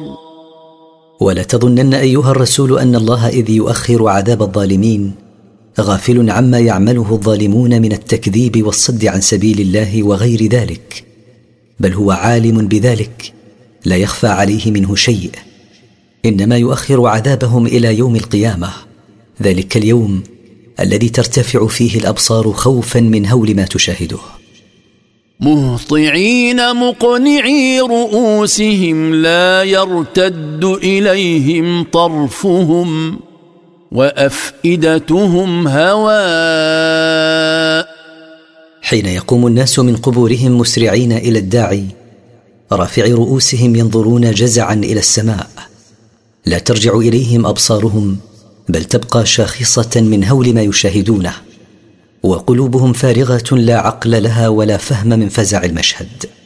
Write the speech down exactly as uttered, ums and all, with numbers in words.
ولا تظنن أيها الرسول أن الله إذ يؤخر عذاب الظالمين غافل عما يعمله الظالمون من التكذيب والصد عن سبيل الله وغير ذلك، بل هو عالم بذلك لا يخفى عليه منه شيء، إنما يؤخر عذابهم إلى يوم القيامة، ذلك اليوم الذي ترتفع فيه الأبصار خوفا من هول ما تشاهده. مهطعين مقنعي رؤوسهم لا يرتد إليهم طرفهم وأفئدتهم هواء. حين يقوم الناس من قبورهم مسرعين إلى الداعي رافع رؤوسهم ينظرون جزعا إلى السماء، لا ترجع إليهم أبصارهم بل تبقى شاخصة من هول ما يشاهدونه، وقلوبهم فارغة لا عقل لها ولا فهم من فزع المشهد.